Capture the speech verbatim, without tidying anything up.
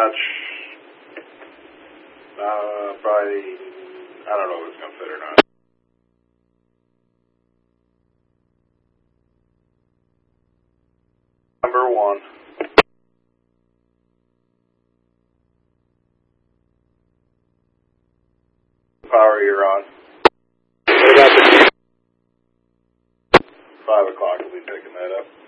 notch. Uh, probably, I don't know if it's going to fit or not. Number one. Power, you're on. What about the Five o'clock, we'll be picking that up.